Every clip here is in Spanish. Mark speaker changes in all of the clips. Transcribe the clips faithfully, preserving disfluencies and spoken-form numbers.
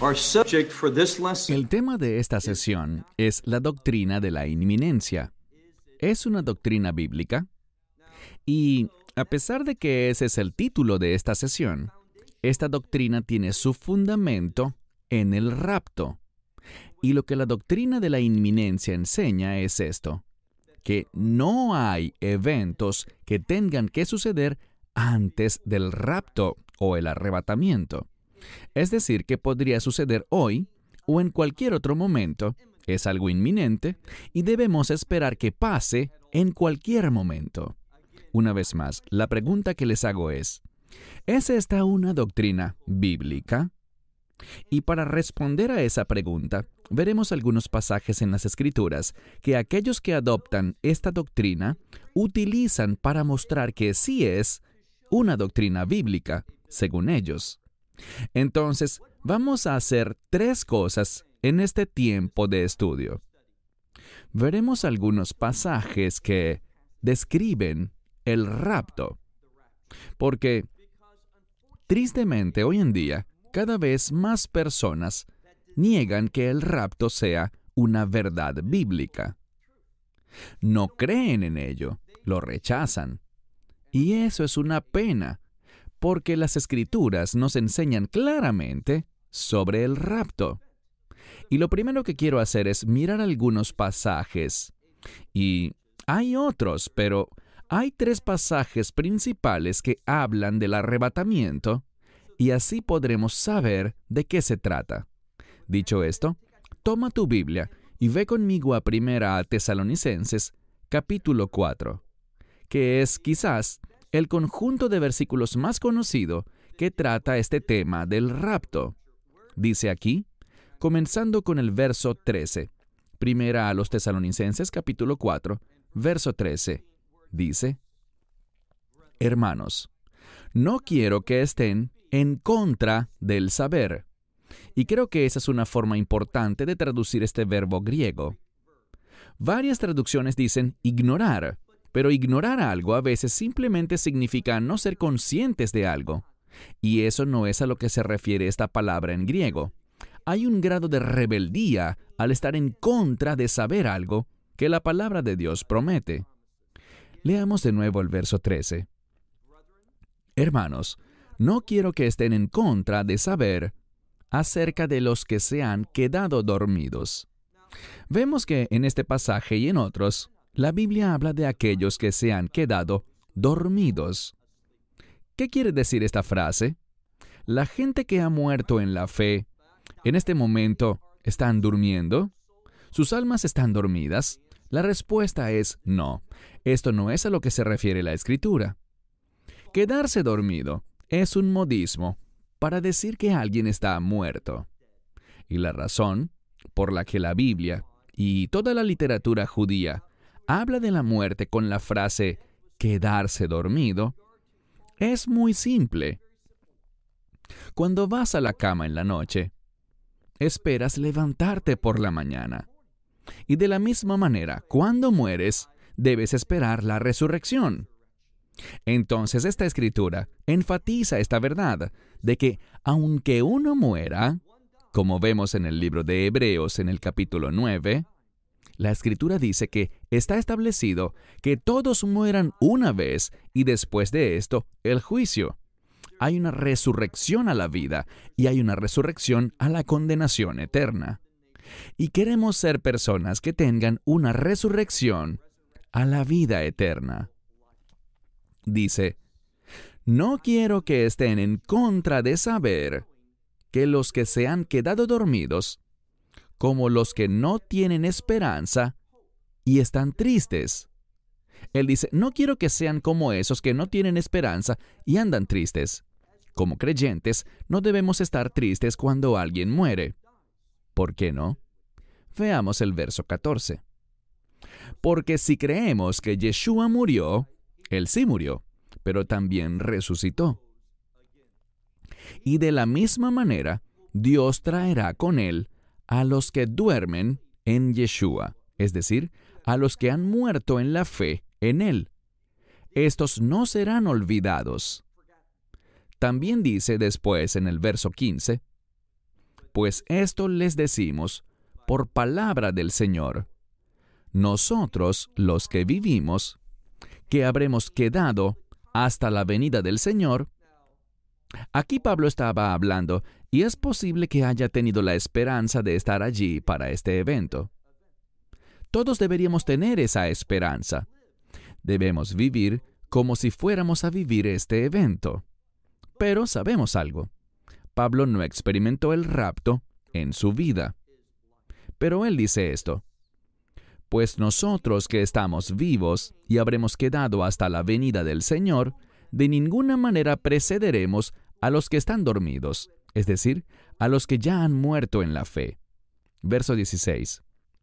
Speaker 1: Our subject for this lesson
Speaker 2: El tema de esta sesión es la doctrina de la inminencia. ¿Es una doctrina bíblica? Y a pesar de que ese es el título de esta sesión, esta doctrina tiene su fundamento en el rapto. Y lo que la doctrina de la inminencia enseña es esto, que no hay eventos que tengan que suceder antes del rapto o el arrebatamiento. Es decir, que podría suceder hoy o en cualquier otro momento. Es algo inminente y debemos esperar que pase en cualquier momento. Una vez más, la pregunta que les hago es, ¿es esta una doctrina bíblica? Y para responder a esa pregunta, veremos algunos pasajes en las Escrituras que aquellos que adoptan esta doctrina utilizan para mostrar que sí es una doctrina bíblica, según ellos. Entonces, vamos a hacer tres cosas en este tiempo de estudio. Veremos algunos pasajes que describen el rapto, porque tristemente hoy en día cada vez más personas niegan que el rapto sea una verdad bíblica. No creen en ello, lo rechazan. Y eso es una pena, porque las Escrituras nos enseñan claramente sobre el rapto. Y lo primero que quiero hacer es mirar algunos pasajes. Y hay otros, pero hay tres pasajes principales que hablan del arrebatamiento, y así podremos saber de qué se trata. Dicho esto, toma tu Biblia y ve conmigo a Primera a Tesalonicenses, capítulo cuatro, que es quizás el conjunto de versículos más conocido que trata este tema del rapto. Dice aquí, comenzando con el verso trece, Primera a los Tesalonicenses, capítulo cuatro, verso trece, dice, Hermanos, no quiero que estén en contra del saber. Y creo que esa es una forma importante de traducir este verbo griego. Varias traducciones dicen ignorar, pero ignorar algo a veces simplemente significa no ser conscientes de algo. Y eso no es a lo que se refiere esta palabra en griego. Hay un grado de rebeldía al estar en contra de saber algo que la palabra de Dios promete. Leamos de nuevo el verso trece. Hermanos, no quiero que estén en contra de saber acerca de los que se han quedado dormidos. Vemos que en este pasaje y en otros, la Biblia habla de aquellos que se han quedado dormidos. ¿Qué quiere decir esta frase? ¿La gente que ha muerto en la fe, en este momento, están durmiendo? ¿Sus almas están dormidas? La respuesta es no. Esto no es a lo que se refiere la Escritura. Quedarse dormido es un modismo para decir que alguien está muerto. Y la razón por la que la Biblia y toda la literatura judía habla de la muerte con la frase quedarse dormido es muy simple. Cuando vas a la cama en la noche, esperas levantarte por la mañana. Y de la misma manera, cuando mueres, debes esperar la resurrección. Entonces esta escritura enfatiza esta verdad de que aunque uno muera, como vemos en el libro de Hebreos en el capítulo nueve, la escritura dice que está establecido que todos mueran una vez y después de esto el juicio. Hay una resurrección a la vida y hay una resurrección a la condenación eterna. Y queremos ser personas que tengan una resurrección a la vida eterna. Dice, no quiero que estén en contra de saber que los que se han quedado dormidos, como los que no tienen esperanza y están tristes. Él dice, no quiero que sean como esos que no tienen esperanza y andan tristes. Como creyentes, no debemos estar tristes cuando alguien muere. ¿Por qué no? Veamos el verso catorce. Porque si creemos que Yeshua murió, Él sí murió, pero también resucitó. Y de la misma manera, Dios traerá con Él a los que duermen en Yeshua, es decir, a los que han muerto en la fe en Él. Estos no serán olvidados. También dice después en el verso quince, pues esto les decimos por palabra del Señor. Nosotros, los que vivimos, que habremos quedado hasta la venida del Señor. Aquí Pablo estaba hablando, y es posible que haya tenido la esperanza de estar allí para este evento. Todos deberíamos tener esa esperanza. Debemos vivir como si fuéramos a vivir este evento. Pero sabemos algo. Pablo no experimentó el rapto en su vida. Pero él dice esto: pues nosotros que estamos vivos y habremos quedado hasta la venida del Señor, de ninguna manera precederemos a los que están dormidos, es decir, a los que ya han muerto en la fe. Verso dieciséis.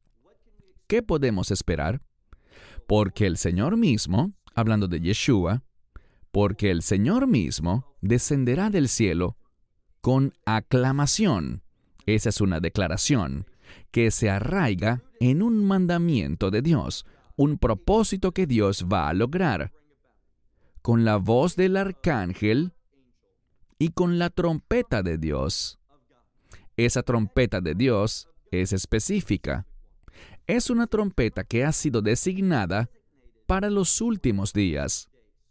Speaker 2: ¿Qué podemos esperar? Porque el Señor mismo, hablando de Yeshua, porque el Señor mismo descenderá del cielo con aclamación. Esa es una declaración que se arraiga en un mandamiento de Dios, un propósito que Dios va a lograr, con la voz del arcángel y con la trompeta de Dios. Esa trompeta de Dios es específica. Es una trompeta que ha sido designada para los últimos días.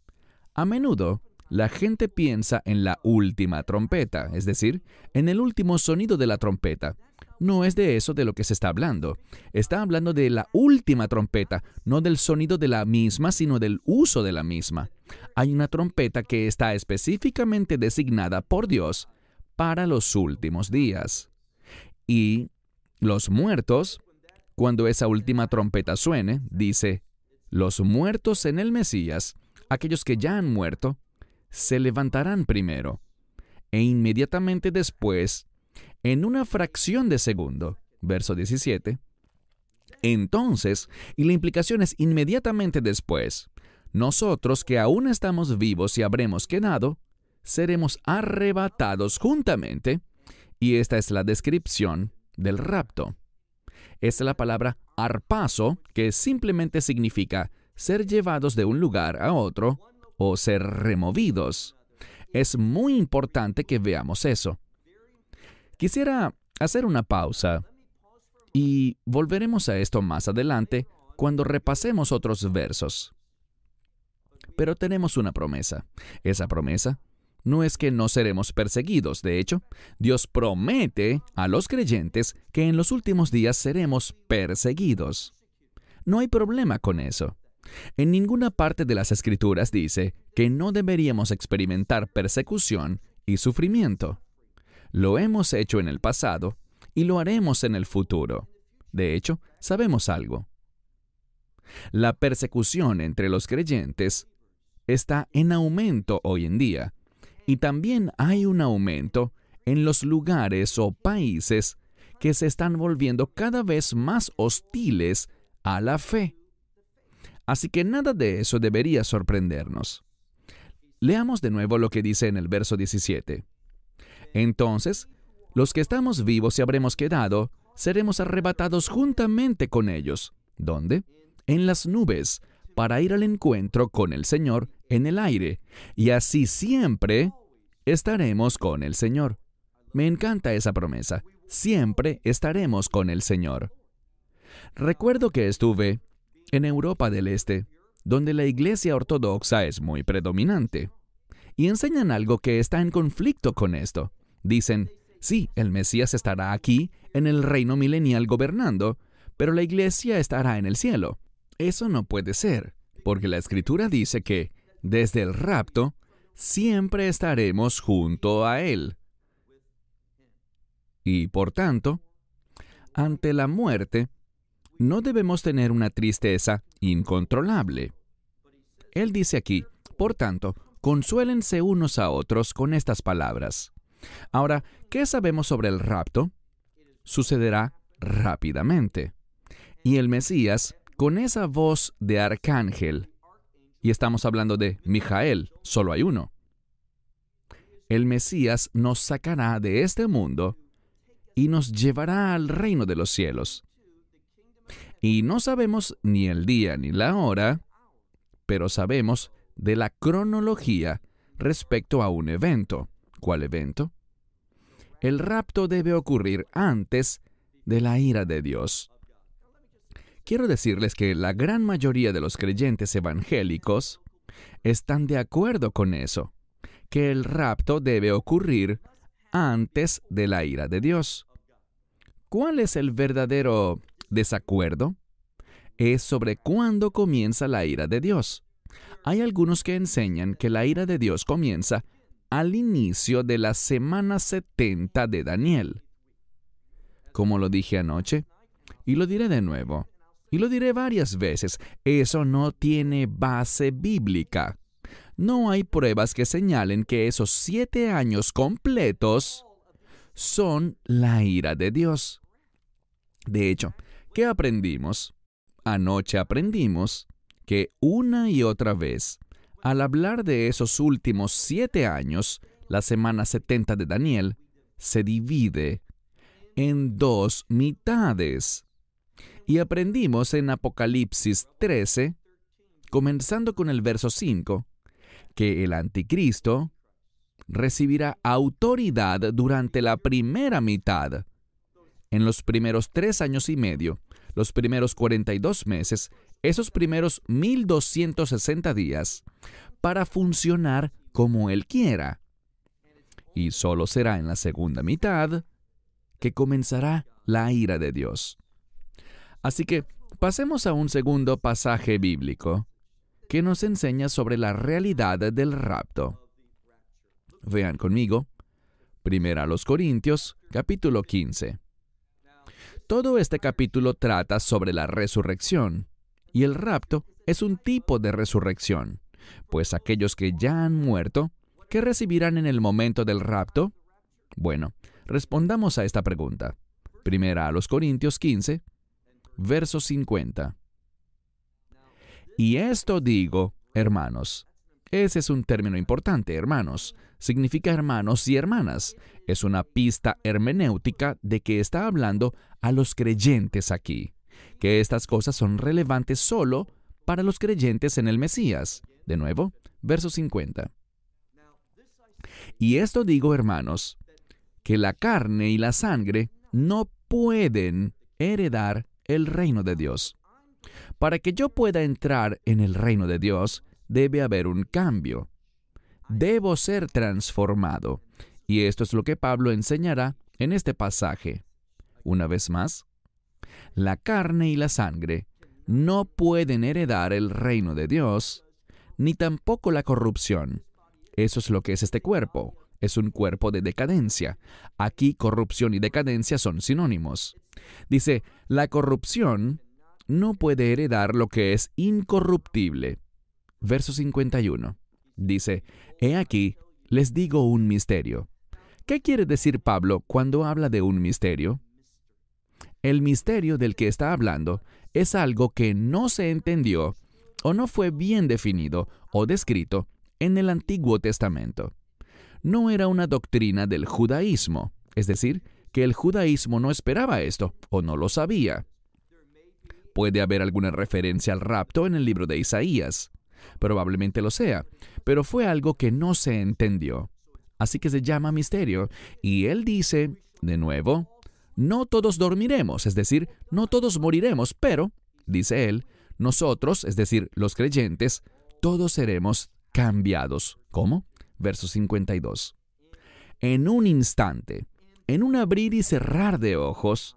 Speaker 2: A menudo, la gente piensa en la última trompeta, es decir, en el último sonido de la trompeta. No es de eso de lo que se está hablando. Está hablando de la última trompeta, no del sonido de la misma, sino del uso de la misma. Hay una trompeta que está específicamente designada por Dios para los últimos días. Y los muertos, cuando esa última trompeta suene, dice, los muertos en el Mesías, aquellos que ya han muerto, se levantarán primero, e inmediatamente después, en una fracción de segundo, verso diecisiete, entonces, y la implicación es inmediatamente después, nosotros que aún estamos vivos y habremos quedado, seremos arrebatados juntamente, y esta es la descripción del rapto. Es la palabra arpazo, que simplemente significa ser llevados de un lugar a otro o ser removidos. Es muy importante que veamos eso. Quisiera hacer una pausa y volveremos a esto más adelante cuando repasemos otros versos. Pero tenemos una promesa. Esa promesa no es que no seremos perseguidos. De hecho, Dios promete a los creyentes que en los últimos días seremos perseguidos. No hay problema con eso. En ninguna parte de las Escrituras dice que no deberíamos experimentar persecución y sufrimiento. Lo hemos hecho en el pasado y lo haremos en el futuro. De hecho, sabemos algo. La persecución entre los creyentes está en aumento hoy en día, y también hay un aumento en los lugares o países que se están volviendo cada vez más hostiles a la fe. Así que nada de eso debería sorprendernos. Leamos de nuevo lo que dice en el verso diecisiete. Entonces, los que estamos vivos y habremos quedado, seremos arrebatados juntamente con ellos. ¿Dónde? En las nubes, para ir al encuentro con el Señor en el aire, y así siempre estaremos con el Señor. Me encanta esa promesa. Siempre estaremos con el Señor. Recuerdo que estuve en Europa del Este, donde la Iglesia Ortodoxa es muy predominante, y enseñan algo que está en conflicto con esto. Dicen, sí, el Mesías estará aquí, en el reino milenial gobernando, pero la Iglesia estará en el cielo. Eso no puede ser, porque la Escritura dice que, desde el rapto, siempre estaremos junto a Él. Y, por tanto, ante la muerte, no debemos tener una tristeza incontrolable. Él dice aquí, por tanto, consuélense unos a otros con estas palabras. Ahora, ¿qué sabemos sobre el rapto? Sucederá rápidamente. Y el Mesías, con esa voz de arcángel, y estamos hablando de Mijael, solo hay uno, el Mesías nos sacará de este mundo y nos llevará al reino de los cielos. Y no sabemos ni el día ni la hora, pero sabemos de la cronología respecto a un evento. ¿Cuál evento? el rapto debe ocurrir antes de la ira de Dios. Quiero decirles que la gran mayoría de los creyentes evangélicos están de acuerdo con eso, que el rapto debe ocurrir antes de la ira de Dios. ¿Cuál es el verdadero desacuerdo? Es sobre cuándo comienza la ira de Dios. Hay algunos que enseñan que la ira de Dios comienza al inicio de la semana setenta de Daniel. Como lo dije anoche, y lo diré de nuevo, y lo diré varias veces, eso no tiene base bíblica. No hay pruebas que señalen que esos siete años completos son la ira de Dios. De hecho, ¿qué aprendimos? Anoche aprendimos que una y otra vez, al hablar de esos últimos siete años, la semana setenta de Daniel se divide en dos mitades. Y aprendimos en Apocalipsis trece, comenzando con el verso cinco, que el anticristo recibirá autoridad durante la primera mitad. En los primeros tres años y medio, los primeros cuarenta y dos meses, esos primeros mil doscientos sesenta días, para funcionar como Él quiera. Y solo será en la segunda mitad que comenzará la ira de Dios. Así que pasemos a un segundo pasaje bíblico que nos enseña sobre la realidad del rapto. Vean conmigo, Primera a los Corintios, capítulo quince. Todo este capítulo trata sobre la resurrección, y el rapto es un tipo de resurrección, pues aquellos que ya han muerto, ¿qué recibirán en el momento del rapto? Bueno, respondamos a esta pregunta. Primera a los Corintios quince, verso cincuenta. Y esto digo, hermanos. Ese es un término importante, hermanos. Significa hermanos y hermanas. Es una pista hermenéutica de que está hablando a los creyentes aquí, que estas cosas son relevantes solo para los creyentes en el Mesías. De nuevo, verso cincuenta. Y esto digo, hermanos, que la carne y la sangre no pueden heredar el reino de Dios. Para que yo pueda entrar en el reino de Dios, debe haber un cambio. Debo ser transformado. Y esto es lo que Pablo enseñará en este pasaje. Una vez más, la carne y la sangre no pueden heredar el reino de Dios, ni tampoco la corrupción. Eso es lo que es este cuerpo. Es un cuerpo de decadencia. Aquí corrupción y decadencia son sinónimos. Dice, la corrupción no puede heredar lo que es incorruptible. Verso cincuenta y uno. Dice, he aquí, les digo un misterio. ¿Qué quiere decir Pablo cuando habla de un misterio? El misterio del que está hablando es algo que no se entendió o no fue bien definido o descrito en el Antiguo Testamento. No era una doctrina del judaísmo, es decir, que el judaísmo no esperaba esto o no lo sabía. Puede haber alguna referencia al rapto en el libro de Isaías. Probablemente lo sea, pero fue algo que no se entendió. Así que se llama misterio. Y él dice, de nuevo, no todos dormiremos, es decir, no todos moriremos, pero, dice él, nosotros, es decir, los creyentes, todos seremos cambiados. ¿Cómo? Verso cincuenta y dos. En un instante, en un abrir y cerrar de ojos,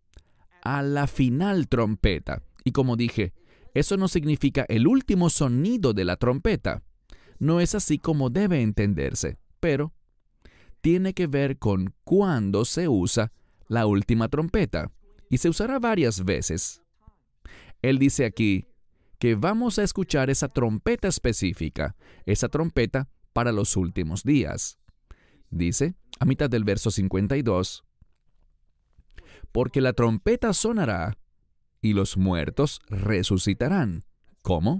Speaker 2: a la final trompeta. Y como dije, eso no significa el último sonido de la trompeta. No es así como debe entenderse, pero tiene que ver con cuándo se usa la última trompeta, y se usará varias veces. Él dice aquí que vamos a escuchar esa trompeta específica, esa trompeta para los últimos días. Dice, a mitad del verso cincuenta y dos, porque la trompeta sonará y los muertos resucitarán. ¿Cómo?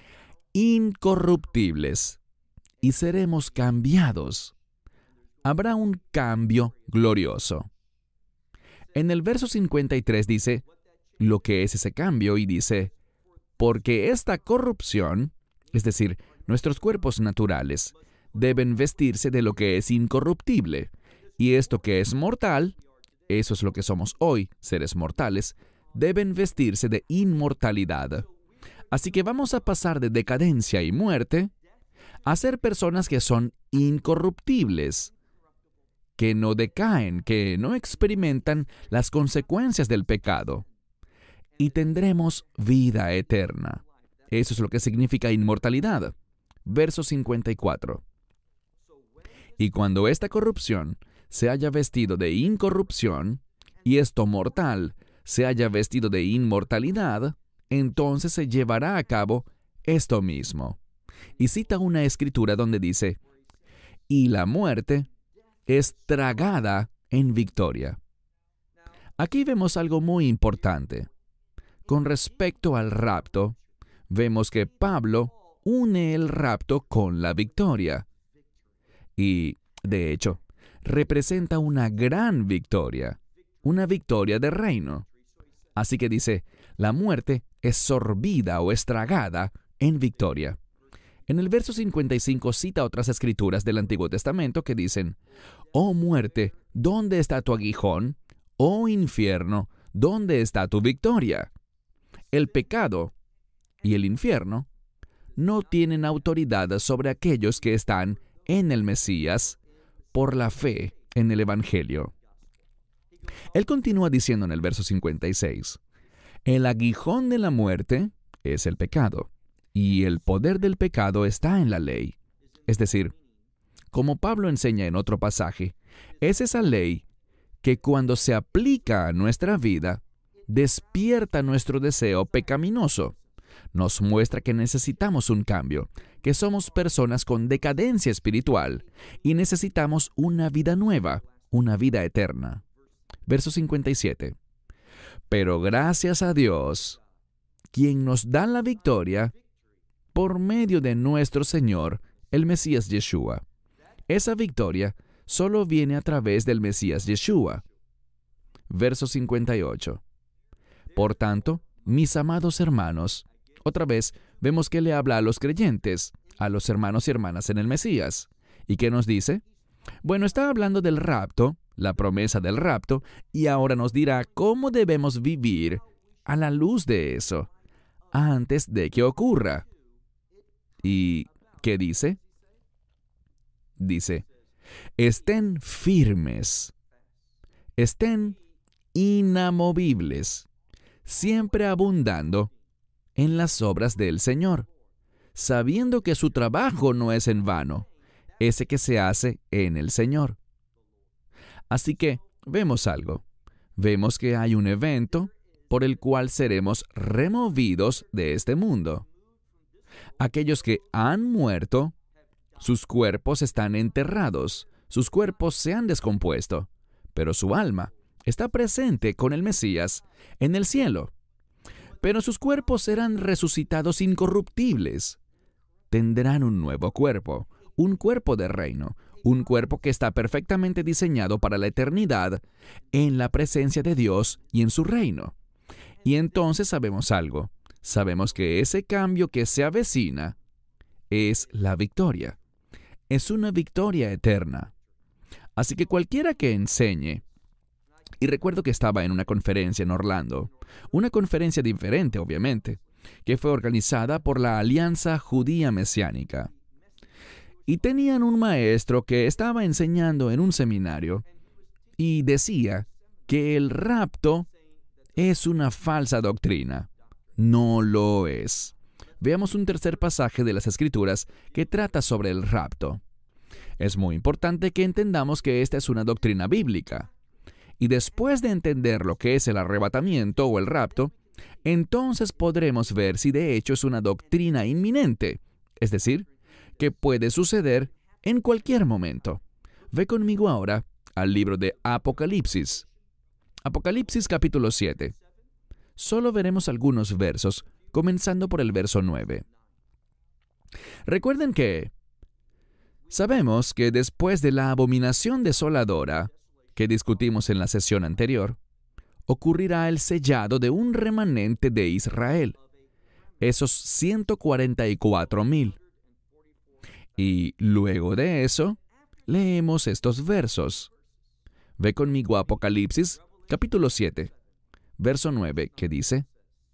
Speaker 2: Incorruptibles, y seremos cambiados. Habrá un cambio glorioso. En el verso cincuenta y tres dice lo que es ese cambio y dice, porque esta corrupción, es decir, nuestros cuerpos naturales, deben vestirse de lo que es incorruptible, Y esto que es mortal, eso es lo que somos hoy, seres mortales, deben vestirse de inmortalidad. Así que vamos a pasar de decadencia y muerte a ser personas que son incorruptibles, que no decaen, que no experimentan las consecuencias del pecado. Y tendremos vida eterna. Eso es lo que significa inmortalidad. Verso cincuenta y cuatro. Y cuando esta corrupción se haya vestido de incorrupción, y esto mortal se haya vestido de inmortalidad, entonces se llevará a cabo esto mismo. Y cita una escritura donde dice, y la muerte es tragada en victoria. Aquí vemos algo muy importante. Con respecto al rapto, vemos que Pablo une el rapto con la victoria. Y, de hecho, representa una gran victoria, una victoria de reino. Así que dice, la muerte es sorbida o estragada en victoria. En el verso cincuenta y cinco cita otras escrituras del Antiguo Testamento que dicen, «Oh muerte, ¿dónde está tu aguijón? Oh infierno, ¿dónde está tu victoria?» El pecado y el infierno no tienen autoridad sobre aquellos que están en el Mesías por la fe en el Evangelio. Él continúa diciendo en el verso cincuenta y seis, «El aguijón de la muerte es el pecado, y el poder del pecado está en la ley». Es decir, como Pablo enseña en otro pasaje, es esa ley que cuando se aplica a nuestra vida, despierta nuestro deseo pecaminoso. Nos muestra que necesitamos un cambio, que somos personas con decadencia espiritual y necesitamos una vida nueva, una vida eterna. Verso cincuenta y siete. Pero gracias a Dios, quien nos da la victoria por medio de nuestro Señor, el Mesías Yeshua. Esa victoria solo viene a través del Mesías Yeshua. Verso cincuenta y ocho. Por tanto, mis amados hermanos, otra vez vemos que le habla a los creyentes, a los hermanos y hermanas en el Mesías. ¿Y qué nos dice? Bueno, está hablando del rapto, la promesa del rapto, y ahora nos dirá cómo debemos vivir a la luz de eso, antes de que ocurra. ¿Y qué dice? Dice, estén firmes, estén inamovibles, siempre abundando en las obras del Señor, sabiendo que su trabajo no es en vano, ese que se hace en el Señor. Así que vemos algo. Vemos que hay un evento por el cual seremos removidos de este mundo. Aquellos que han muerto, sus cuerpos están enterrados, sus cuerpos se han descompuesto, pero su alma está presente con el Mesías en el cielo. Pero sus cuerpos serán resucitados incorruptibles. Tendrán un nuevo cuerpo, un cuerpo de reino, un cuerpo que está perfectamente diseñado para la eternidad en la presencia de Dios y en su reino. Y entonces sabemos algo. Sabemos que ese cambio que se avecina es la victoria. Es una victoria eterna. Así que cualquiera que enseñe, y recuerdo que estaba en una conferencia en Orlando, una conferencia diferente, obviamente, que fue organizada por la Alianza Judía Mesiánica. Y tenían un maestro que estaba enseñando en un seminario y decía que el rapto es una falsa doctrina. No lo es. Veamos un tercer pasaje de las Escrituras que trata sobre el rapto. Es muy importante que entendamos que esta es una doctrina bíblica. Y después de entender lo que es el arrebatamiento o el rapto, entonces podremos ver si de hecho es una doctrina inminente, es decir, que puede suceder en cualquier momento. Ve conmigo ahora al libro de Apocalipsis. Apocalipsis capítulo siete. Solo veremos algunos versos, comenzando por el verso nueve. Recuerden que sabemos que después de la abominación desoladora que discutimos en la sesión anterior, ocurrirá el sellado de un remanente de Israel, esos ciento cuarenta y cuatro mil. Y luego de eso, leemos estos versos. Ve conmigo a Apocalipsis, capítulo siete, verso nueve, que dice: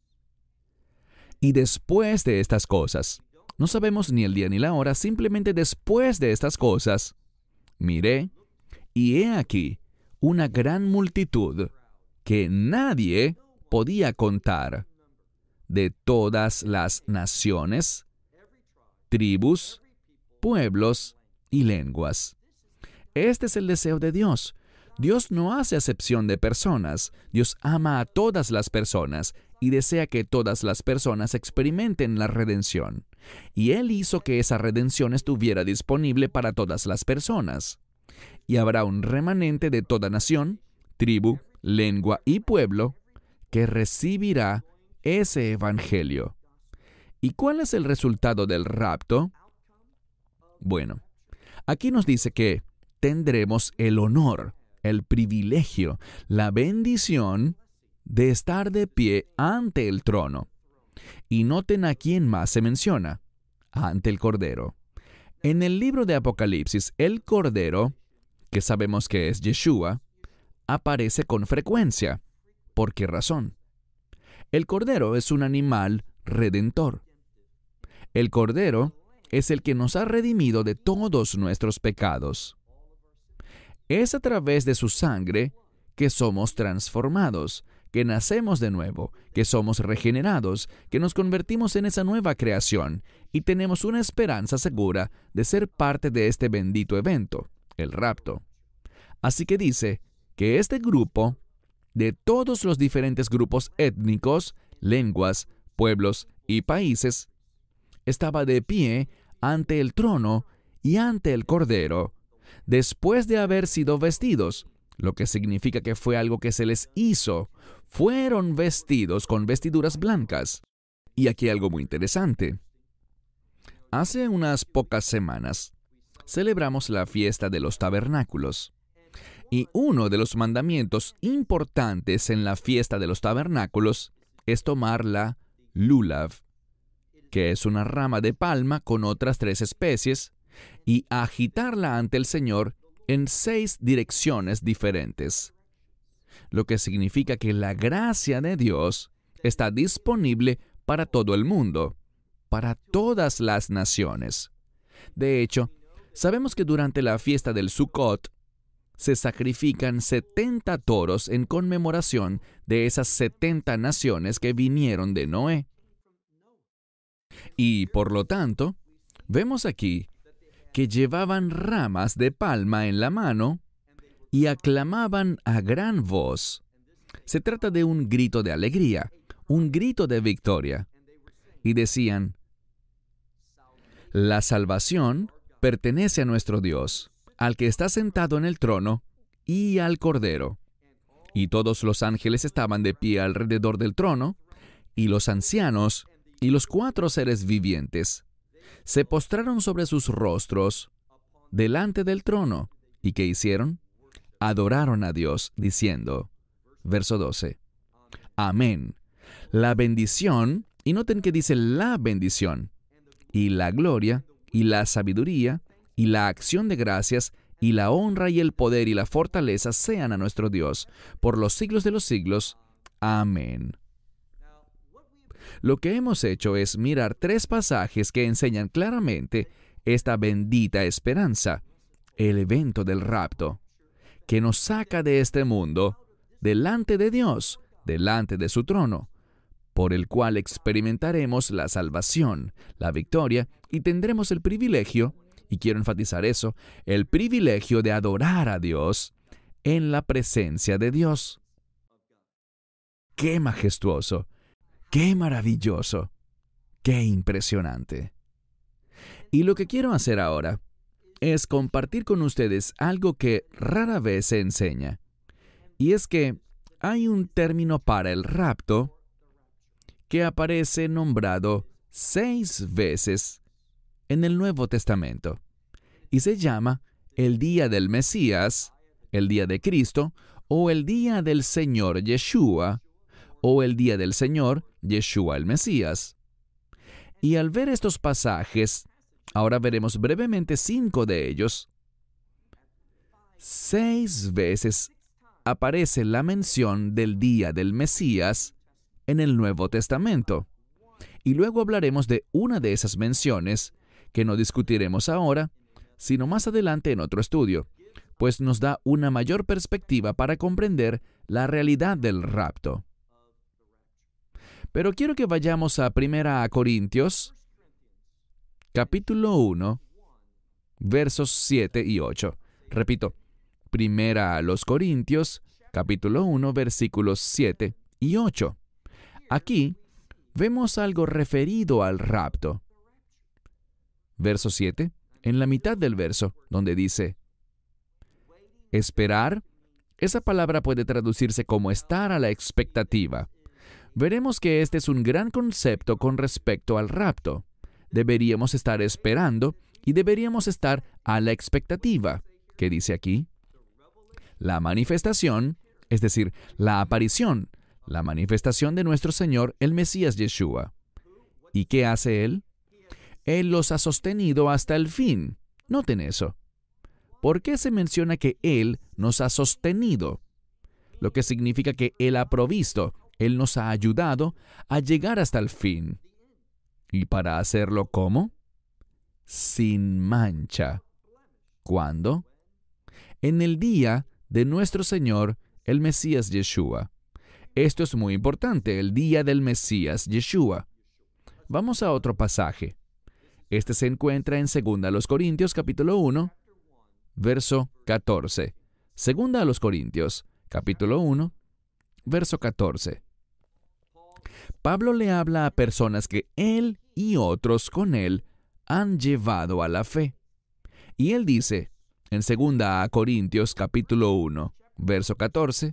Speaker 2: Y después de estas cosas, no sabemos ni el día ni la hora, simplemente después de estas cosas, miré, y he aquí una gran multitud que nadie podía contar, de todas las naciones, tribus, pueblos y lenguas. Este es el deseo de Dios. Dios no hace acepción de personas. Dios ama a todas las personas y desea que todas las personas experimenten la redención. Y Él hizo que esa redención estuviera disponible para todas las personas. Y habrá un remanente de toda nación, tribu, lengua y pueblo que recibirá ese evangelio. ¿Y cuál es el resultado del rapto? Bueno, aquí nos dice que tendremos el honor, el privilegio, la bendición de estar de pie ante el trono. Y noten a quién más se menciona: ante el Cordero. En el libro de Apocalipsis, el Cordero, que sabemos que es Yeshua, aparece con frecuencia. ¿Por qué razón? El Cordero es un animal redentor. El Cordero es el que nos ha redimido de todos nuestros pecados. Es a través de su sangre que somos transformados, que nacemos de nuevo, que somos regenerados, que nos convertimos en esa nueva creación y tenemos una esperanza segura de ser parte de este bendito evento, el rapto. Así que dice que este grupo, de todos los diferentes grupos étnicos, lenguas, pueblos y países, estaba de pie ante el trono y ante el Cordero, después de haber sido vestidos, lo que significa que fue algo que se les hizo. Fueron vestidos con vestiduras blancas. Y aquí algo muy interesante. Hace unas pocas semanas, celebramos la fiesta de los tabernáculos. Y uno de los mandamientos importantes en la fiesta de los tabernáculos es tomar la lulav, que es una rama de palma con otras tres especies, y agitarla ante el Señor en seis direcciones diferentes. Lo que significa que la gracia de Dios está disponible para todo el mundo, para todas las naciones. De hecho, sabemos que durante la fiesta del Sukkot se sacrifican setenta toros en conmemoración de esas setenta naciones que vinieron de Noé. Y por lo tanto, vemos aquí que llevaban ramas de palma en la mano y aclamaban a gran voz. Se trata de un grito de alegría, un grito de victoria. Y decían: la salvación pertenece a nuestro Dios, al que está sentado en el trono, y al Cordero. Y todos los ángeles estaban de pie alrededor del trono, y los ancianos, y los cuatro seres vivientes, se postraron sobre sus rostros delante del trono. ¿Y qué hicieron? Adoraron a Dios, diciendo, verso doce, Amén. La bendición, y noten que dice la bendición, y la gloria, y la sabiduría, y la acción de gracias, y la honra y el poder y la fortaleza sean a nuestro Dios, por los siglos de los siglos. Amén. Lo que hemos hecho es mirar tres pasajes que enseñan claramente esta bendita esperanza, el evento del rapto, que nos saca de este mundo, delante de Dios, delante de su trono, por el cual experimentaremos la salvación, la victoria, y tendremos el privilegio, y quiero enfatizar eso, el privilegio de adorar a Dios en la presencia de Dios. ¡Qué majestuoso! ¡Qué maravilloso! ¡Qué impresionante! Y lo que quiero hacer ahora es compartir con ustedes algo que rara vez se enseña. Y es que hay un término para el rapto que aparece nombrado seis veces en el Nuevo Testamento. Y se llama el día del Mesías, el día de Cristo, o el día del Señor Yeshua, o el día del Señor Yeshua el Mesías. Y al ver estos pasajes, ahora veremos brevemente cinco de ellos. Seis veces aparece la mención del día del Mesías en el Nuevo Testamento. Y luego hablaremos de una de esas menciones, que no discutiremos ahora, sino más adelante en otro estudio, pues nos da una mayor perspectiva para comprender la realidad del rapto. Pero quiero que vayamos a Primera Corintios, capítulo uno, versos siete y ocho. Repito, Primera a los Corintios, capítulo uno, versículos siete y ocho. Aquí vemos algo referido al rapto. Verso siete, en la mitad del verso, donde dice, esperar, esa palabra puede traducirse como estar a la expectativa. Veremos que este es un gran concepto con respecto al rapto. Deberíamos estar esperando y deberíamos estar a la expectativa. ¿Qué dice aquí? La manifestación, es decir, la aparición, la manifestación de nuestro Señor, el Mesías Yeshua. ¿Y qué hace Él? Él los ha sostenido hasta el fin. Noten eso. ¿Por qué se menciona que Él nos ha sostenido? Lo que significa que Él ha provisto, Él nos ha ayudado a llegar hasta el fin. ¿Y para hacerlo cómo? Sin mancha. ¿Cuándo? En el día de nuestro Señor, el Mesías Yeshua. Esto es muy importante, el día del Mesías Yeshua. Vamos a otro pasaje. Este se encuentra en Segunda a los Corintios, capítulo uno, verso catorce. Segunda a los Corintios, capítulo uno, verso catorce. Pablo le habla a personas que él y otros con él han llevado a la fe. Y él dice, en Segunda a Corintios, capítulo uno, verso catorce,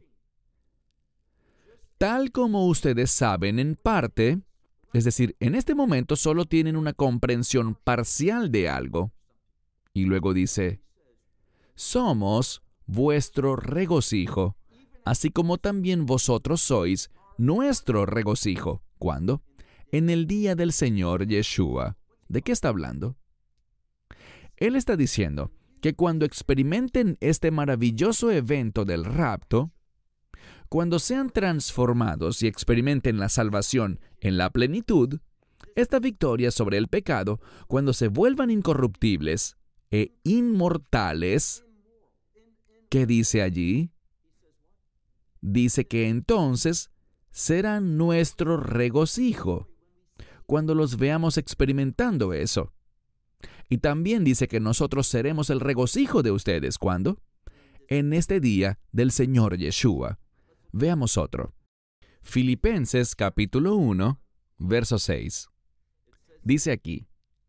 Speaker 2: tal como ustedes saben en parte, es decir, en este momento solo tienen una comprensión parcial de algo. Y luego dice, somos vuestro regocijo, así como también vosotros sois nuestro regocijo. ¿Cuándo? En el día del Señor Yeshua. ¿De qué está hablando? Él está diciendo que cuando experimenten este maravilloso evento del rapto, cuando sean transformados y experimenten la salvación en la plenitud, esta victoria sobre el pecado, cuando se vuelvan incorruptibles e inmortales, ¿qué dice allí? Dice que entonces serán nuestro regocijo, cuando los veamos experimentando eso. Y también dice que nosotros seremos el regocijo de ustedes. ¿Cuándo? En este día del Señor Yeshua. Veamos otro. Filipenses capítulo uno, verso seis. Dice aquí,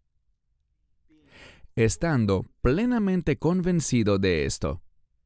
Speaker 2: estando plenamente convencido de esto,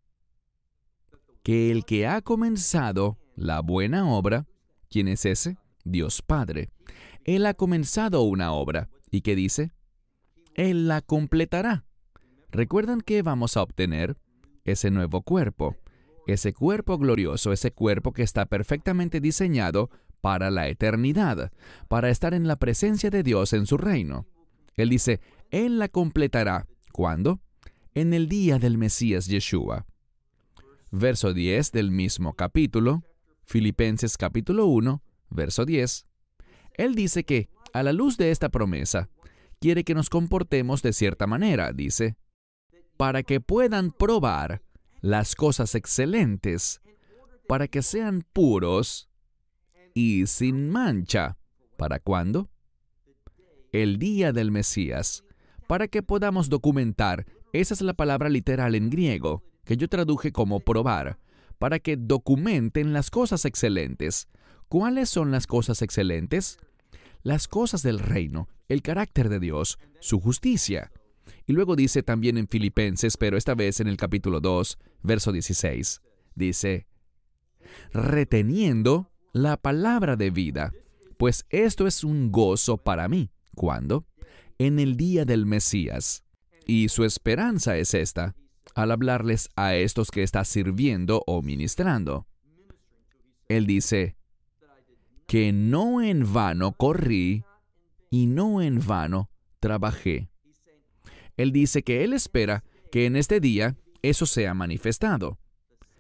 Speaker 2: que el que ha comenzado la buena obra, ¿quién es ese? Dios Padre. Él ha comenzado una obra. ¿Y qué dice? Él la completará. ¿Recuerdan qué vamos a obtener? Ese nuevo cuerpo. Ese cuerpo glorioso, ese cuerpo que está perfectamente diseñado para la eternidad, para estar en la presencia de Dios en su reino. Él dice, Él la completará. ¿Cuándo? En el día del Mesías Yeshua. Verso diez del mismo capítulo, Filipenses capítulo uno, verso diez. Él dice que, a la luz de esta promesa, quiere que nos comportemos de cierta manera, dice, para que puedan probar las cosas excelentes, para que sean puros y sin mancha. ¿Para cuándo? El día del Mesías, para que podamos documentar, esa es la palabra literal en griego, que yo traduje como probar, para que documenten las cosas excelentes. ¿Cuáles son las cosas excelentes? Las cosas del reino, el carácter de Dios, su justicia. Y luego dice también en Filipenses, pero esta vez en el capítulo dos, verso dieciséis, dice, reteniendo la palabra de vida, pues esto es un gozo para mí. ¿Cuándo? En el día del Mesías. Y su esperanza es esta, al hablarles a estos que está sirviendo o ministrando. Él dice, que no en vano corrí y no en vano trabajé. Él dice que Él espera que en este día eso sea manifestado.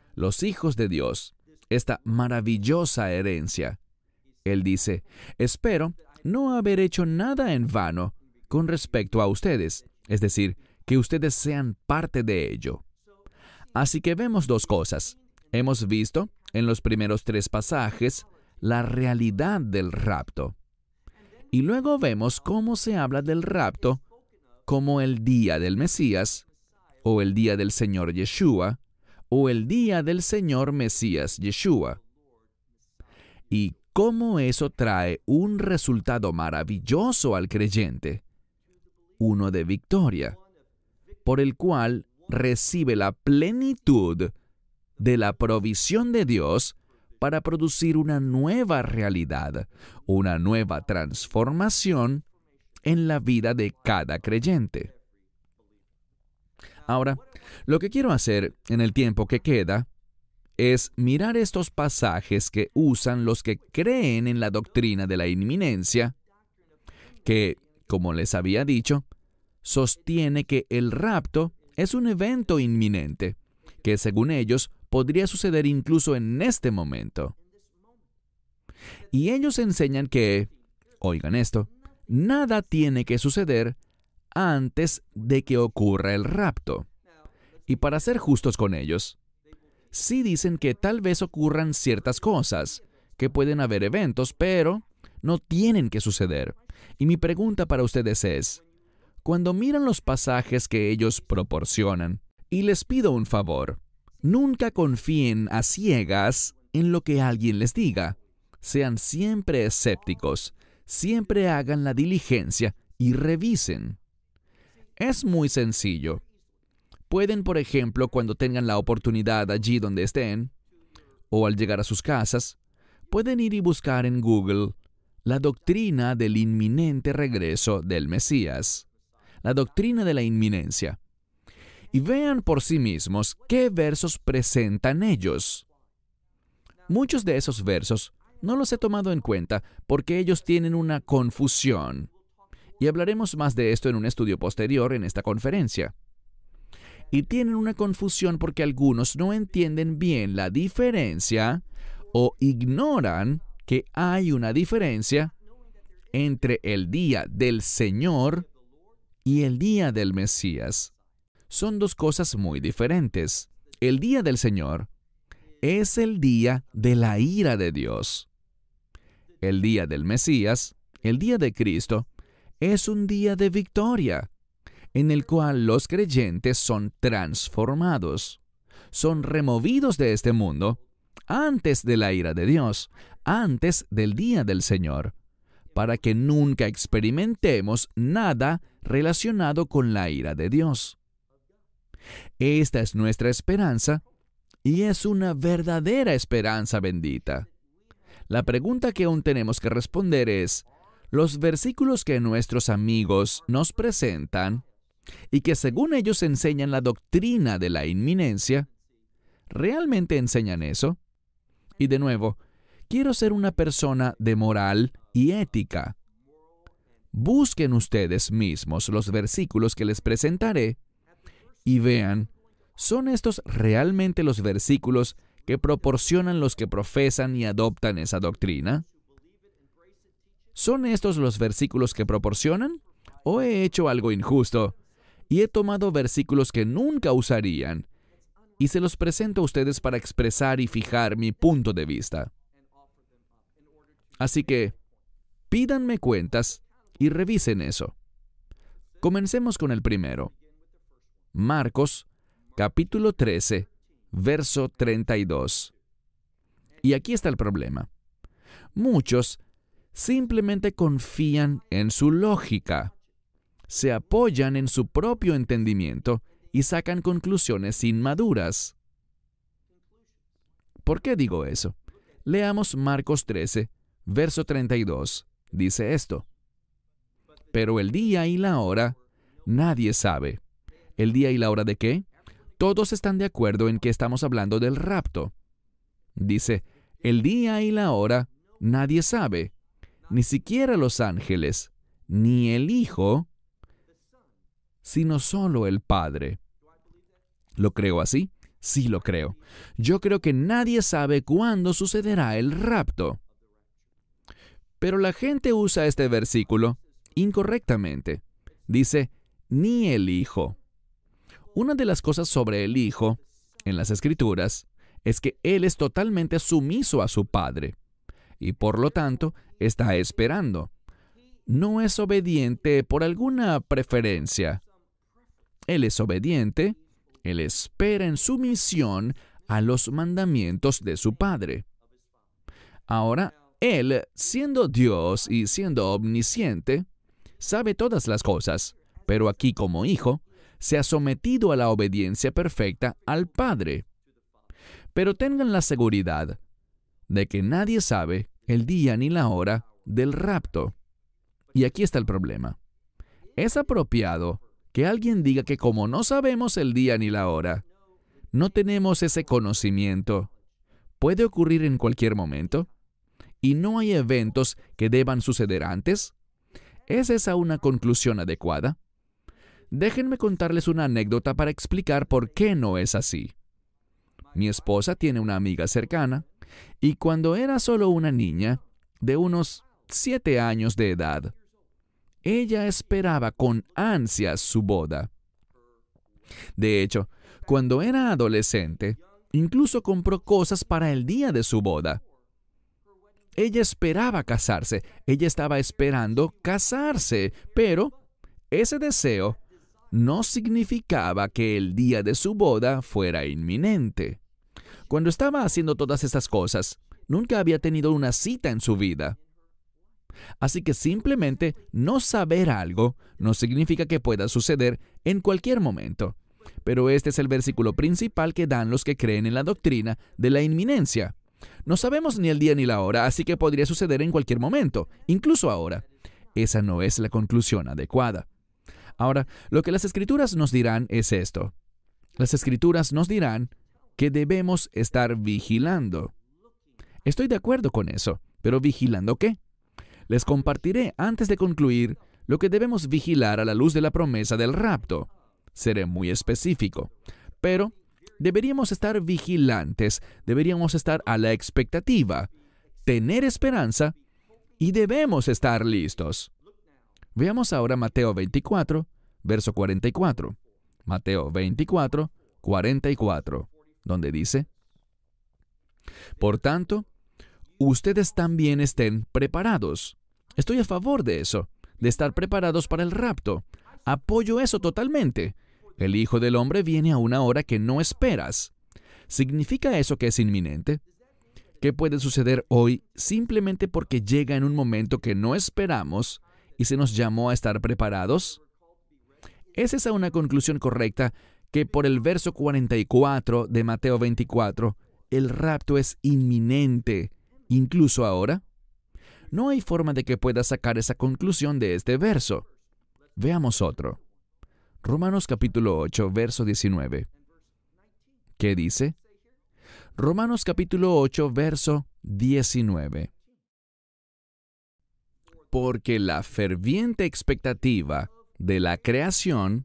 Speaker 2: los hijos de Dios, esta maravillosa herencia. Él dice, espero no haber hecho nada en vano con respecto a ustedes, es decir, que ustedes sean parte de ello. Así que vemos dos cosas. Hemos visto en los primeros tres pasajes la realidad del rapto. Y luego vemos cómo se habla del rapto como el día del Mesías, o el día del Señor Yeshua, o el día del Señor Mesías Yeshua. Y cómo eso trae un resultado maravilloso al creyente, uno de victoria, por el cual recibe la plenitud de la provisión de Dios para producir una nueva realidad, una nueva transformación en la vida de cada creyente. Ahora, lo que quiero hacer en el tiempo que queda es mirar estos pasajes que usan los que creen en la doctrina de la inminencia, que, como les había dicho, sostiene que el rapto es un evento inminente, que según ellos podría suceder incluso en este momento. Y ellos enseñan que, oigan esto, nada tiene que suceder antes de que ocurra el rapto. Y para ser justos con ellos, sí dicen que tal vez ocurran ciertas cosas, que pueden haber eventos, pero no tienen que suceder. Y mi pregunta para ustedes es, cuando miran los pasajes que ellos proporcionan, y les pido un favor, nunca confíen a ciegas en lo que alguien les diga. Sean siempre escépticos, siempre hagan la diligencia y revisen. Es muy sencillo. Pueden, por ejemplo, cuando tengan la oportunidad allí donde estén, o al llegar a sus casas, pueden ir y buscar en Google la doctrina del inminente regreso del Mesías, la doctrina de la inminencia, y vean por sí mismos qué versos presentan ellos. Muchos de esos versos no los he tomado en cuenta porque ellos tienen una confusión, y hablaremos más de esto en un estudio posterior en esta conferencia. Y tienen una confusión porque algunos no entienden bien la diferencia o ignoran que hay una diferencia entre el día del Señor y el día del Mesías. Son dos cosas muy diferentes. El día del Señor es el día de la ira de Dios. El día del Mesías, el día de Cristo, es un día de victoria, en el cual los creyentes son transformados, son removidos de este mundo antes de la ira de Dios, antes del día del Señor, para que nunca experimentemos nada relacionado con la ira de Dios. Esta es nuestra esperanza y es una verdadera esperanza bendita. La pregunta que aún tenemos que responder es, los versículos que nuestros amigos nos presentan y que según ellos enseñan la doctrina de la inminencia, ¿realmente enseñan eso? Y de nuevo, quiero ser una persona de moral y ética. Busquen ustedes mismos los versículos que les presentaré y vean, ¿son estos realmente los versículos que proporcionan los que profesan y adoptan esa doctrina? ¿Son estos los versículos que proporcionan? ¿O he hecho algo injusto y he tomado versículos que nunca usarían y se los presento a ustedes para expresar y fijar mi punto de vista? Así que, pídanme cuentas y revisen eso. Comencemos con el primero. Marcos, capítulo trece, verso treinta y dos. Y aquí está el problema. Muchos simplemente confían en su lógica, se apoyan en su propio entendimiento y sacan conclusiones inmaduras. ¿Por qué digo eso? Leamos Marcos trece, verso treinta y dos. Dice esto: pero el día y la hora nadie sabe. ¿El día y la hora de qué? Todos están de acuerdo en que estamos hablando del rapto. Dice, el día y la hora nadie sabe, ni siquiera los ángeles, ni el Hijo, sino solo el Padre. ¿Lo creo así? Sí lo creo. Yo creo que nadie sabe cuándo sucederá el rapto. Pero la gente usa este versículo incorrectamente. Dice, ni el Hijo. Una de las cosas sobre el Hijo, en las Escrituras, es que Él es totalmente sumiso a su Padre, y por lo tanto está esperando. No es obediente por alguna preferencia. Él es obediente, Él espera en sumisión a los mandamientos de su Padre. Ahora, Él, siendo Dios y siendo omnisciente, sabe todas las cosas, pero aquí como Hijo, se ha sometido a la obediencia perfecta al Padre. Pero tengan la seguridad de que nadie sabe el día ni la hora del rapto. Y aquí está el problema. Es apropiado que alguien diga que como no sabemos el día ni la hora, no tenemos ese conocimiento. ¿Puede ocurrir en cualquier momento? ¿Y no hay eventos que deban suceder antes? ¿Es esa una conclusión adecuada? Déjenme contarles una anécdota para explicar por qué no es así. Mi esposa tiene una amiga cercana, y cuando era solo una niña, de unos siete años de edad, ella esperaba con ansias su boda. De hecho, cuando era adolescente, incluso compró cosas para el día de su boda. Ella esperaba casarse, ella estaba esperando casarse, pero ese deseo no significaba que el día de su boda fuera inminente. Cuando estaba haciendo todas estas cosas, nunca había tenido una cita en su vida. Así que simplemente no saber algo no significa que pueda suceder en cualquier momento. Pero este es el versículo principal que dan los que creen en la doctrina de la inminencia. No sabemos ni el día ni la hora, así que podría suceder en cualquier momento, incluso ahora. Esa no es la conclusión adecuada. Ahora, lo que las Escrituras nos dirán es esto. Las Escrituras nos dirán que debemos estar vigilando. Estoy de acuerdo con eso, pero ¿vigilando qué? Les compartiré antes de concluir lo que debemos vigilar a la luz de la promesa del rapto. Seré muy específico, pero deberíamos estar vigilantes, deberíamos estar a la expectativa, tener esperanza y debemos estar listos. Veamos ahora Mateo veinticuatro, verso cuarenta y cuatro. Mateo veinticuatro, cuarenta y cuatro, donde dice, por tanto, ustedes también estén preparados. Estoy a favor de eso, de estar preparados para el rapto. Apoyo eso totalmente. El Hijo del Hombre viene a una hora que no esperas. ¿Significa eso que es inminente? ¿Qué puede suceder hoy simplemente porque llega en un momento que no esperamos y se nos llamó a estar preparados? ¿Es esa una conclusión correcta que por el verso cuarenta y cuatro de Mateo veinticuatro, el rapto es inminente, incluso ahora? No hay forma de que pueda sacar esa conclusión de este verso. Veamos otro. Romanos capítulo ocho, verso diecinueve. ¿Qué dice? Romanos capítulo ocho, verso diecinueve. Porque la ferviente expectativa de la creación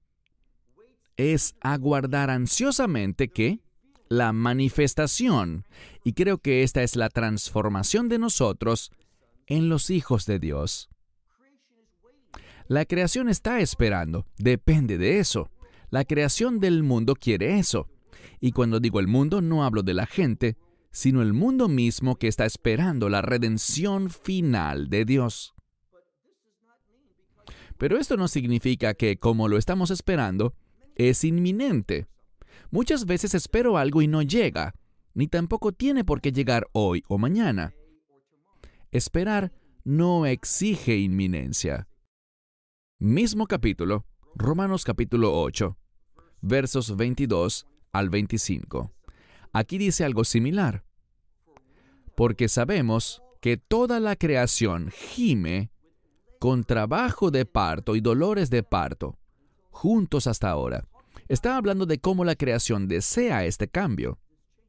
Speaker 2: es aguardar ansiosamente que la manifestación, y creo que esta es la transformación de nosotros en los hijos de Dios. La creación está esperando, depende de eso. La creación del mundo quiere eso. Y cuando digo el mundo, no hablo de la gente, sino el mundo mismo que está esperando la redención final de Dios. Pero esto no significa que, como lo estamos esperando, es inminente. Muchas veces espero algo y no llega, ni tampoco tiene por qué llegar hoy o mañana. Esperar no exige inminencia. Mismo capítulo, Romanos capítulo ocho, versos veintidós al veinticinco. Aquí dice algo similar. Porque sabemos que toda la creación gime con trabajo de parto y dolores de parto, juntos hasta ahora. Está hablando de cómo la creación desea este cambio.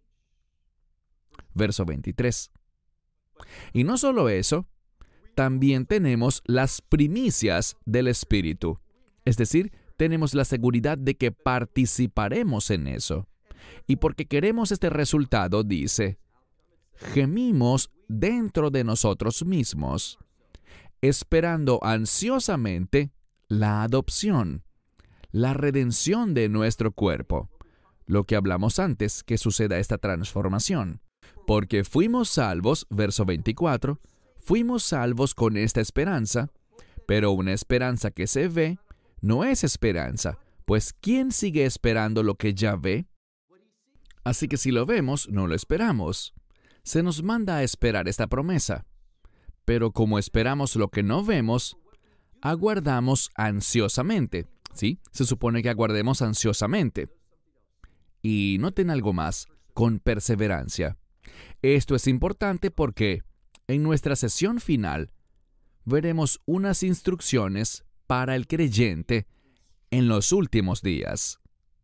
Speaker 2: Verso veintitrés. Y no solo eso, también tenemos las primicias del Espíritu. Es decir, tenemos la seguridad de que participaremos en eso. Y porque queremos este resultado, dice, gemimos dentro de nosotros mismos, esperando ansiosamente la adopción, la redención de nuestro cuerpo. Lo que hablamos antes, que suceda esta transformación. Porque fuimos salvos, verso veinticuatro, fuimos salvos con esta esperanza, pero una esperanza que se ve no es esperanza, pues ¿quién sigue esperando lo que ya ve? Así que si lo vemos, no lo esperamos. Se nos manda a esperar esta promesa. Pero como esperamos lo que no vemos, aguardamos ansiosamente. ¿Sí? Se supone que aguardemos ansiosamente. Y noten algo más, con perseverancia. Esto es importante porque en nuestra sesión final veremos unas instrucciones para el creyente en los últimos días.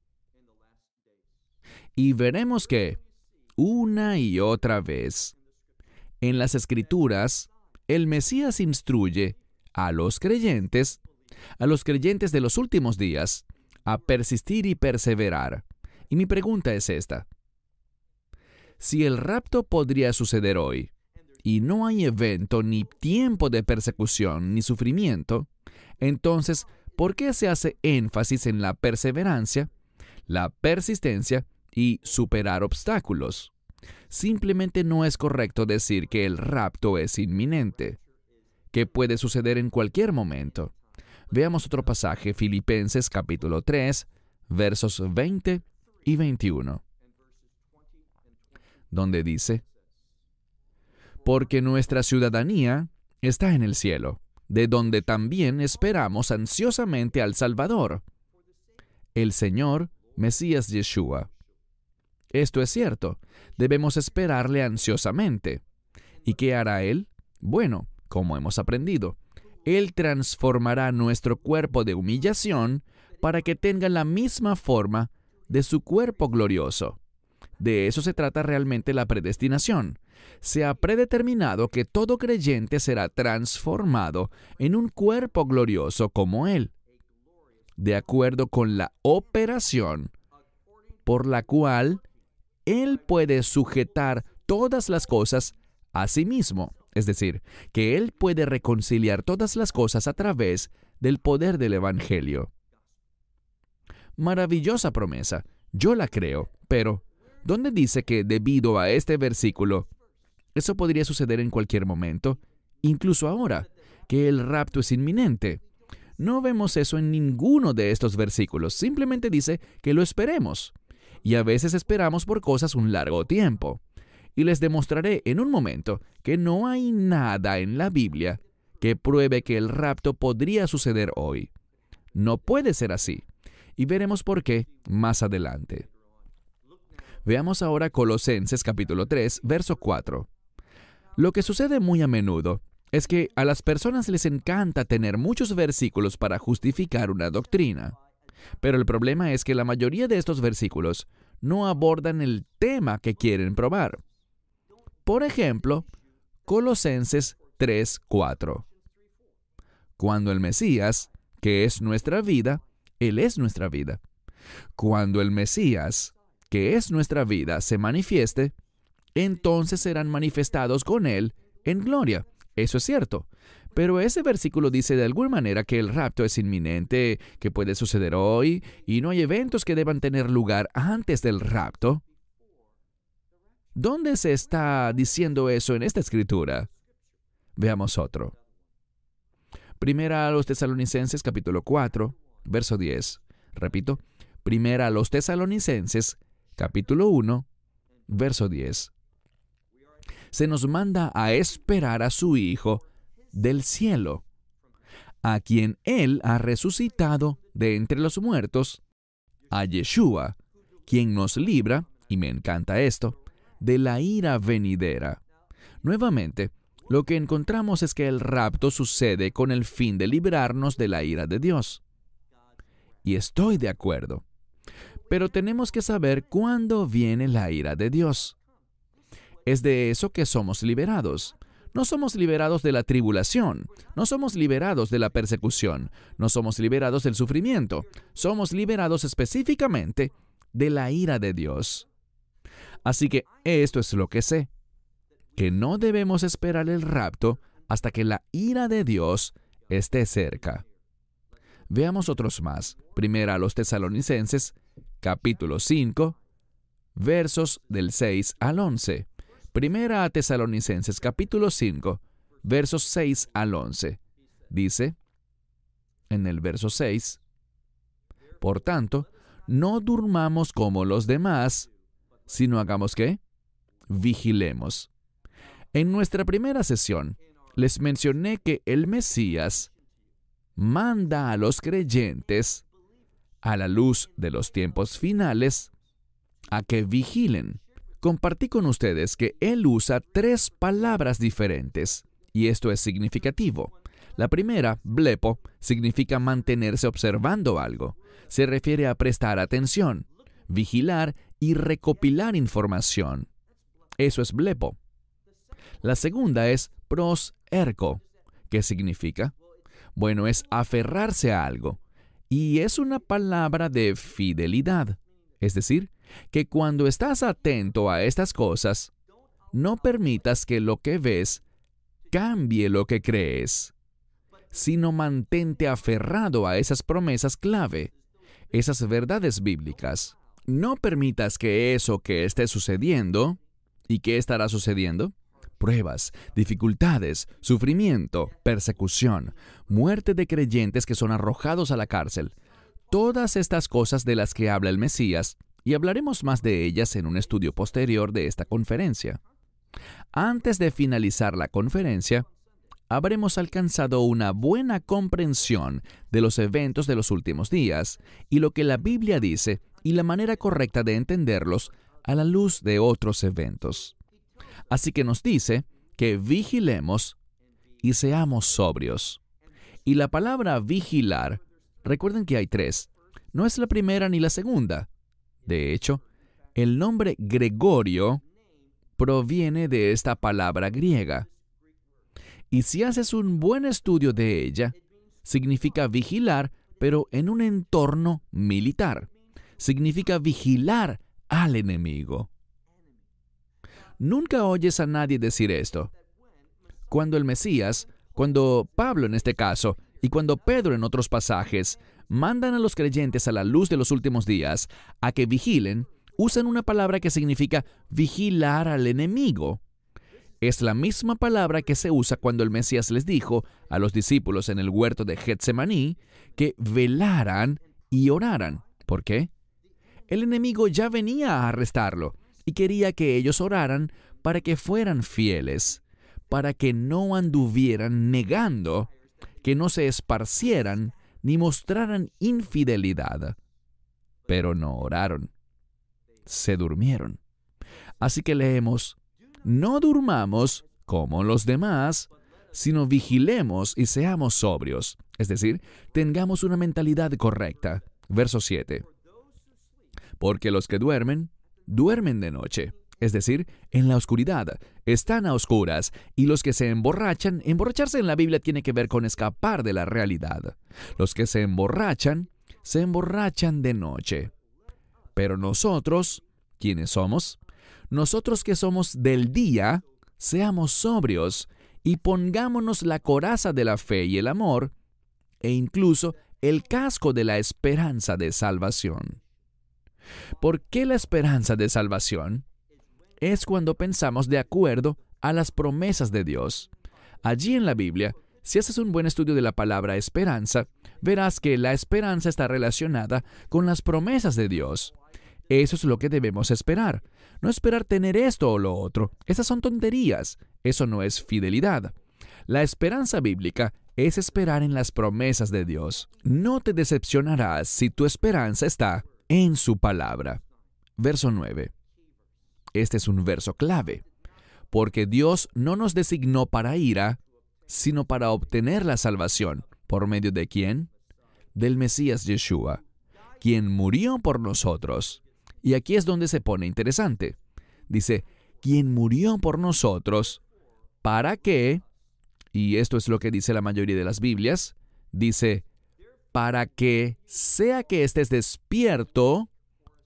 Speaker 2: Y veremos que, una y otra vez, en las Escrituras, el Mesías instruye a los creyentes, a los creyentes de los últimos días, a persistir y perseverar. Y mi pregunta es esta. Si el rapto podría suceder hoy, y no hay evento ni tiempo de persecución ni sufrimiento, entonces, ¿por qué se hace énfasis en la perseverancia, la persistencia y superar obstáculos? Simplemente no es correcto decir que el rapto es inminente, que puede suceder en cualquier momento. Veamos otro pasaje, Filipenses capítulo tres, versos veinte y veintiuno, donde dice, porque nuestra ciudadanía está en el cielo, de donde también esperamos ansiosamente al Salvador, el Señor Mesías Yeshua. Esto es cierto, debemos esperarle ansiosamente. ¿Y qué hará Él? Bueno, como hemos aprendido, Él transformará nuestro cuerpo de humillación para que tenga la misma forma de su cuerpo glorioso. De eso se trata realmente la predestinación. Se ha predeterminado que todo creyente será transformado en un cuerpo glorioso como Él, de acuerdo con la operación por la cual Él puede sujetar todas las cosas a sí mismo. Es decir, que Él puede reconciliar todas las cosas a través del poder del Evangelio. Maravillosa promesa. Yo la creo, pero ¿dónde dice que debido a este versículo, eso podría suceder en cualquier momento, incluso ahora, que el rapto es inminente? No vemos eso en ninguno de estos versículos. Simplemente dice que lo esperemos. Y a veces esperamos por cosas un largo tiempo. Y les demostraré en un momento que no hay nada en la Biblia que pruebe que el rapto podría suceder hoy. No puede ser así. Y veremos por qué más adelante. Veamos ahora Colosenses capítulo tres, verso cuatro. Lo que sucede muy a menudo es que a las personas les encanta tener muchos versículos para justificar una doctrina. Pero el problema es que la mayoría de estos versículos no abordan el tema que quieren probar. Por ejemplo, Colosenses tres, cuatro. Cuando el Mesías, que es nuestra vida, Él es nuestra vida. Cuando el Mesías, que es nuestra vida, se manifieste, entonces serán manifestados con Él en gloria. Eso es cierto. Pero ese versículo dice de alguna manera que el rapto es inminente, que puede suceder hoy, y no hay eventos que deban tener lugar antes del rapto. ¿Dónde se está diciendo eso en esta escritura? Veamos otro. Primera a los Tesalonicenses capítulo cuatro, verso diez. Repito, Primera a los Tesalonicenses capítulo uno, verso diez. Se nos manda a esperar a su Hijo del cielo, a quien Él ha resucitado de entre los muertos, a Yeshua, quien nos libra, y me encanta esto, de la ira venidera. Nuevamente, lo que encontramos es que el rapto sucede con el fin de librarnos de la ira de Dios. Y estoy de acuerdo. Pero tenemos que saber cuándo viene la ira de Dios. Es de eso que somos liberados. No somos liberados de la tribulación, no somos liberados de la persecución, no somos liberados del sufrimiento. Somos liberados específicamente de la ira de Dios. Así que esto es lo que sé, que no debemos esperar el rapto hasta que la ira de Dios esté cerca. Veamos otros más. Primera a los Tesalonicenses, capítulo cinco, versos del seis al once. Primera a Tesalonicenses, capítulo cinco, versos seis al once. Dice, en el verso seis, por tanto, no durmamos como los demás, sino hagamos ¿qué? Vigilemos. En nuestra primera sesión, les mencioné que el Mesías manda a los creyentes, a la luz de los tiempos finales, a que vigilen. Compartí con ustedes que él usa tres palabras diferentes, y esto es significativo. La primera, blepo, significa mantenerse observando algo. Se refiere a prestar atención, vigilar y recopilar información. Eso es blepo. La segunda es pros ergo. ¿Qué significa? Bueno, es aferrarse a algo. Y es una palabra de fidelidad. Es decir, que cuando estás atento a estas cosas, no permitas que lo que ves cambie lo que crees, sino mantente aferrado a esas promesas clave, esas verdades bíblicas. No permitas que eso que esté sucediendo, ¿y qué estará sucediendo? Pruebas, dificultades, sufrimiento, persecución, muerte de creyentes que son arrojados a la cárcel. Todas estas cosas de las que habla el Mesías, y hablaremos más de ellas en un estudio posterior de esta conferencia. Antes de finalizar la conferencia, habremos alcanzado una buena comprensión de los eventos de los últimos días y lo que la Biblia dice y la manera correcta de entenderlos a la luz de otros eventos. Así que nos dice que vigilemos y seamos sobrios. Y la palabra vigilar, recuerden que hay tres, no es la primera ni la segunda. De hecho, el nombre Gregorio proviene de esta palabra griega. Y si haces un buen estudio de ella, significa vigilar, pero en un entorno militar. Significa vigilar al enemigo. Nunca oyes a nadie decir esto. Cuando el Mesías, cuando Pablo en este caso, y cuando Pedro en otros pasajes, mandan a los creyentes a la luz de los últimos días a que vigilen, usan una palabra que significa vigilar al enemigo. Es la misma palabra que se usa cuando el Mesías les dijo a los discípulos en el huerto de Getsemaní que velaran y oraran. ¿Por qué? El enemigo ya venía a arrestarlo y quería que ellos oraran para que fueran fieles, para que no anduvieran negando, que no se esparcieran ni mostraran infidelidad. Pero no oraron. Se durmieron. Así que leemos, no durmamos como los demás, sino vigilemos y seamos sobrios. Es decir, tengamos una mentalidad correcta. Verso siete. Porque los que duermen, duermen de noche. Es decir, en la oscuridad, están a oscuras, y los que se emborrachan, emborracharse en la Biblia tiene que ver con escapar de la realidad. Los que se emborrachan, se emborrachan de noche. Pero nosotros, ¿quiénes somos? Nosotros que somos del día, seamos sobrios y pongámonos la coraza de la fe y el amor, e incluso el casco de la esperanza de salvación. ¿Por qué la esperanza de salvación? Es cuando pensamos de acuerdo a las promesas de Dios. Allí en la Biblia, si haces un buen estudio de la palabra esperanza, verás que la esperanza está relacionada con las promesas de Dios. Eso es lo que debemos esperar. No esperar tener esto o lo otro. Esas son tonterías. Eso no es fidelidad. La esperanza bíblica es esperar en las promesas de Dios. No te decepcionarás si tu esperanza está en su palabra. Verso nueve. Este es un verso clave. Porque Dios no nos designó para ira, sino para obtener la salvación. ¿Por medio de quién? Del Mesías Yeshua, quien murió por nosotros. Y aquí es donde se pone interesante. Dice, quien murió por nosotros, ¿para qué? Y esto es lo que dice la mayoría de las Biblias. Dice, para que sea que estés despierto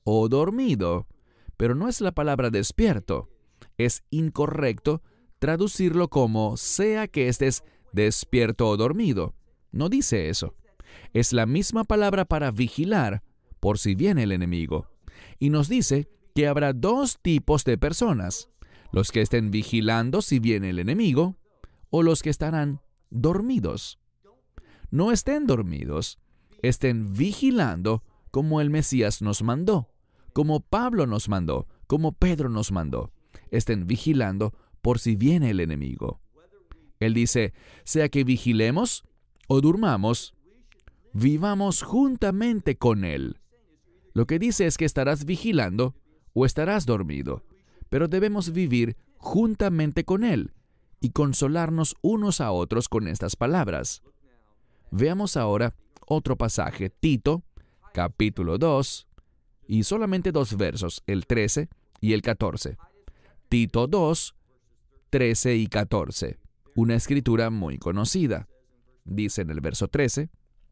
Speaker 2: o dormido, pero no es la palabra despierto. Es incorrecto traducirlo como sea que estés despierto o dormido. No dice eso. Es la misma palabra para vigilar por si viene el enemigo. Y nos dice que habrá dos tipos de personas: los que estén vigilando si viene el enemigo o los que estarán dormidos. No estén dormidos, estén vigilando como el Mesías nos mandó, como Pablo nos mandó, como Pedro nos mandó. Estén vigilando por si viene el enemigo. Él dice, sea que vigilemos o durmamos, vivamos juntamente con Él. Lo que dice es que estarás vigilando o estarás dormido, pero debemos vivir juntamente con Él y consolarnos unos a otros con estas palabras. Veamos ahora otro pasaje, Tito, capítulo dos, y solamente dos versos, el trece y el catorce. Tito dos, trece y catorce, una escritura muy conocida. Dice en el verso trece,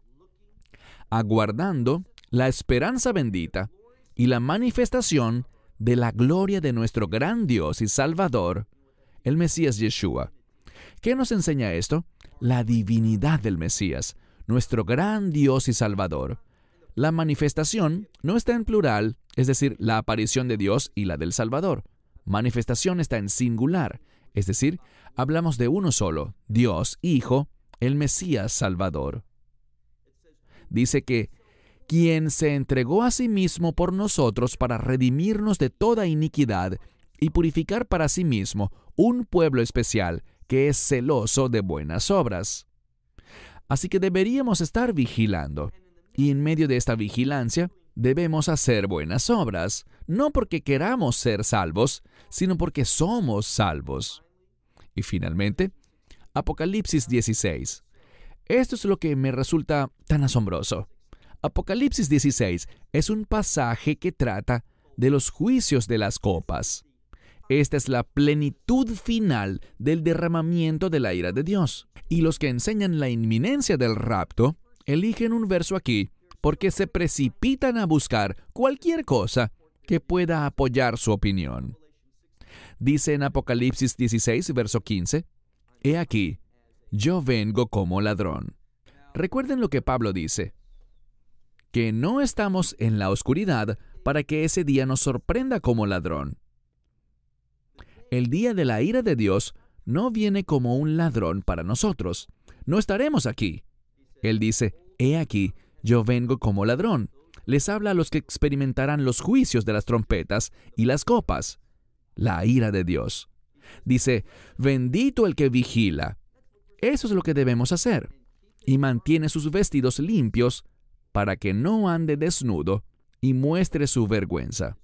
Speaker 2: aguardando la esperanza bendita y la manifestación de la gloria de nuestro gran Dios y Salvador, el Mesías Yeshua. ¿Qué nos enseña esto? La divinidad del Mesías, nuestro gran Dios y Salvador. La manifestación no está en plural, es decir, la aparición de Dios y la del Salvador. Manifestación está en singular, es decir, hablamos de uno solo, Dios, Hijo, el Mesías Salvador. Dice que quien se entregó a sí mismo por nosotros para redimirnos de toda iniquidad y purificar para sí mismo un pueblo especial que es celoso de buenas obras. Así que deberíamos estar vigilando, y en medio de esta vigilancia debemos hacer buenas obras, no porque queramos ser salvos, sino porque somos salvos. Y finalmente, Apocalipsis dieciséis. Esto es lo que me resulta tan asombroso. Apocalipsis dieciséis es un pasaje que trata de los juicios de las copas. Esta es la plenitud final del derramamiento de la ira de Dios. Y los que enseñan la inminencia del rapto eligen un verso aquí porque se precipitan a buscar cualquier cosa que pueda apoyar su opinión. Dice en Apocalipsis dieciséis, verso quince, «He aquí, yo vengo como ladrón». Recuerden lo que Pablo dice, que no estamos en la oscuridad para que ese día nos sorprenda como ladrón. El día de la ira de Dios no viene como un ladrón para nosotros. No estaremos aquí. Él dice, «He aquí, yo vengo como ladrón». Les habla a los que experimentarán los juicios de las trompetas y las copas, la ira de Dios. Dice, «Bendito el que vigila». Eso es lo que debemos hacer. Y mantiene sus vestidos limpios para que no ande desnudo y muestre su vergüenza.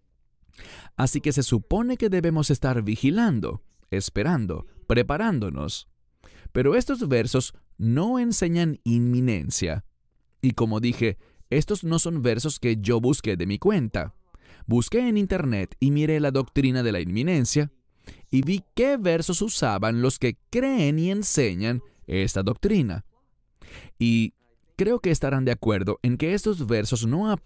Speaker 2: Así que se supone que debemos estar vigilando, esperando, preparándonos. Pero estos versos no enseñan inminencia. Y como dije, estos no son versos que yo busqué de mi cuenta. Busqué en internet y miré la doctrina de la inminencia y vi qué versos usaban los que creen y enseñan esta doctrina. Y creo que estarán de acuerdo en que estos versos no